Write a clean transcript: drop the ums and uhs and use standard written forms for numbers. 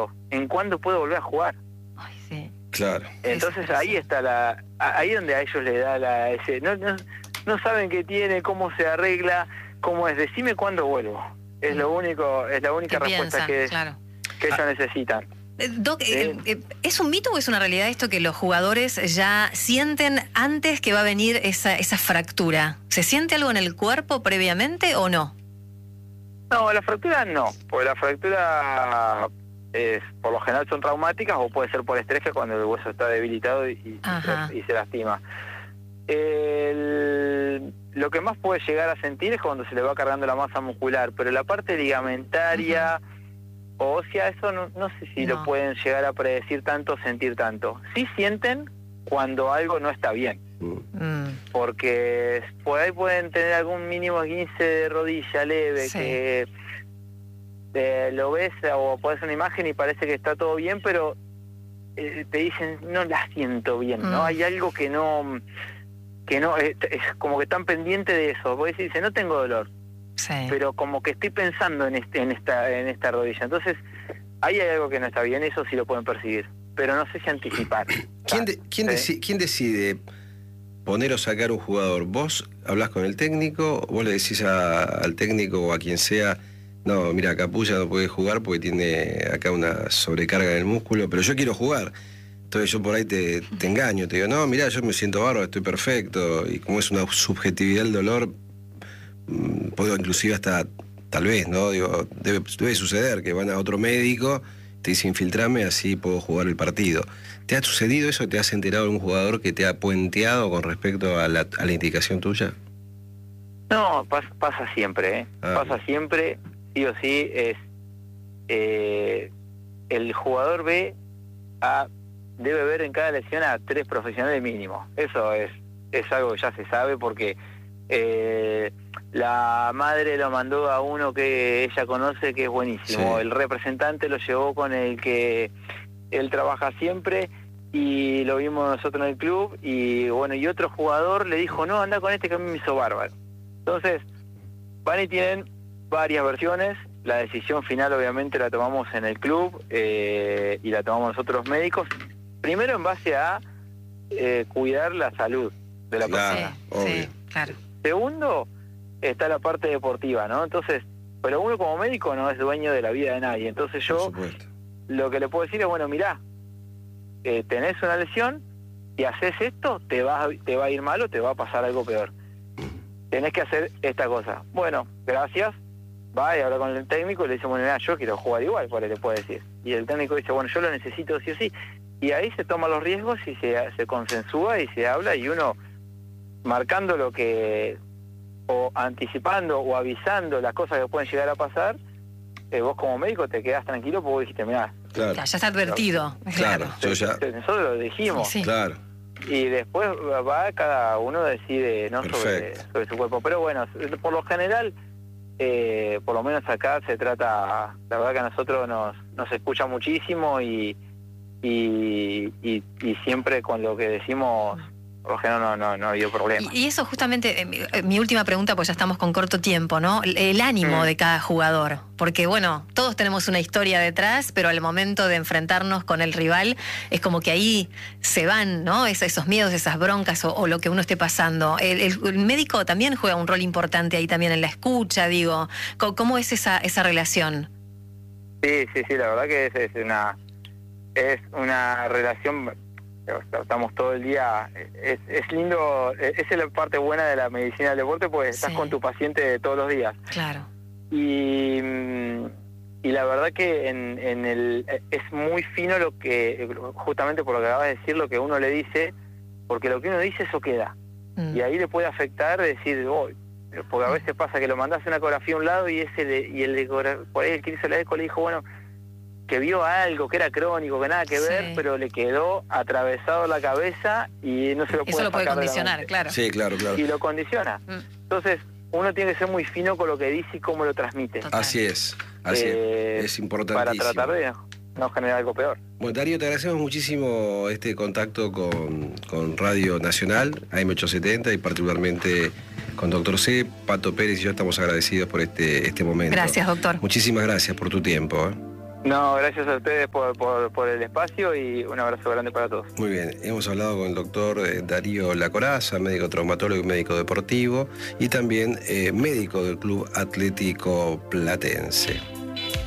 pensando en cuándo puedo volver a jugar. Ay, sí. Claro. Entonces ahí está ahí donde a ellos les da no saben qué tiene, cómo se arregla, cómo es, decime cuándo vuelvo. Es la única respuesta que ellos necesitan. Doc, ¿es un mito o es una realidad esto que los jugadores ya sienten antes que va a venir esa fractura? ¿Se siente algo en el cuerpo previamente o no? No, la fractura no, porque la fractura por lo general son traumáticas o puede ser por estrés, que cuando el hueso está debilitado y se lastima. Lo que más puede llegar a sentir es cuando se le va cargando la masa muscular, pero la parte ligamentaria o ósea, eso no sé si lo pueden llegar a predecir tanto, sentir tanto. Sí sienten cuando algo no está bien, porque por ahí pueden tener algún mínimo esguince de rodilla leve, que lo ves o pones una imagen y parece que está todo bien, pero te dicen, no la siento bien, ¿no? Hay algo que no es como que están pendientes de eso. Vos decís, no tengo dolor, pero como que estoy pensando en esta rodilla. Entonces, ahí hay algo que no está bien, eso sí lo pueden percibir, pero no sé si anticipar. ¿Quién decide poner o sacar un jugador? ¿Vos hablás con el técnico? ¿Vos le decís al técnico o a quien sea, no, mira, Capulla no puede jugar porque tiene acá una sobrecarga en el músculo, pero yo quiero jugar? Entonces yo por ahí te engaño, te digo, no, mirá, yo me siento bárbaro, estoy perfecto, y como es una subjetividad del dolor, puedo inclusive hasta, tal vez, ¿no? Digo, debe suceder que van a otro médico, te dice infiltrame, así puedo jugar el partido. ¿Te ha sucedido eso? ¿Te has enterado de un jugador que te ha puenteado con respecto a la indicación tuya? No, pasa siempre, ¿eh? Pasa siempre, sí o sí, el jugador debe ver en cada lesión a 3 profesionales mínimo. Eso es algo que ya se sabe, porque la madre lo mandó a uno que ella conoce, que es buenísimo. El representante lo llevó con el que él trabaja siempre, y lo vimos nosotros en el club, y bueno, y otro jugador le dijo, no, anda con este que a mí me hizo bárbaro. Entonces, van y tienen varias versiones. La decisión final obviamente la tomamos en el club, y la tomamos nosotros médicos, primero en base a cuidar la salud de la persona. Sí, claro. Segundo, está la parte deportiva, ¿no? Entonces, pero uno como médico no es dueño de la vida de nadie. Entonces yo lo que le puedo decir es, bueno, mirá, tenés una lesión, y haces esto, te va a ir mal o te va a pasar algo peor. Tenés que hacer esta cosa. Bueno, gracias. Va y habla con el técnico y le dice, bueno, mira, yo quiero jugar igual, por ahí le puede decir. Y el técnico dice, bueno, yo lo necesito sí o sí. Y ahí se toman los riesgos y se consensúa y se habla, y uno marcando lo que, o anticipando o avisando las cosas que pueden llegar a pasar, vos como médico te quedás tranquilo porque vos dijiste, mirá, ya está advertido. Claro, nosotros lo dijimos. Claro. Y después cada uno decide, ¿no? sobre su cuerpo. Pero bueno, por lo general, por lo menos acá se trata, la verdad que a nosotros nos escucha muchísimo, y siempre con lo que decimos, por lo general no ha habido problema. Y eso justamente, mi última pregunta, pues ya estamos con corto tiempo, ¿no? El ánimo de cada jugador, porque bueno, todos tenemos una historia detrás, pero al momento de enfrentarnos con el rival, es como que ahí se van, ¿no? Esos miedos, esas broncas o lo que uno esté pasando. El médico también juega un rol importante ahí también en la escucha, digo. ¿Cómo es esa relación? Sí, la verdad que es una relación. Estamos todo el día, es lindo, esa es la parte buena de la medicina del deporte, pues estás con tu paciente todos los días. Claro. Y la verdad que es muy fino lo que, justamente por lo que acabas de decir, lo que uno le dice, porque lo que uno dice, eso queda. Y ahí le puede afectar decir, porque a veces pasa que lo mandás una ecografía a un lado, y por ahí el que hizo la eco le dijo, bueno, que vio algo que era crónico, que nada que ver, pero le quedó atravesado la cabeza y no se lo puede. Eso lo puede condicionar, claro. Sí, claro. Y lo condiciona. Entonces, uno tiene que ser muy fino con lo que dice y cómo lo transmite. Total. Así es. Es importantísimo. Para tratar de no generar algo peor. Bueno, Darío, te agradecemos muchísimo este contacto con Radio Nacional, AM870, y particularmente con Dr. C. Pato Pérez y yo estamos agradecidos por este momento. Gracias, doctor. Muchísimas gracias por tu tiempo. No, gracias a ustedes por el espacio y un abrazo grande para todos. Muy bien, hemos hablado con el doctor Darío Lacoraza, médico traumatólogo y médico deportivo, y también médico del Club Atlético Platense.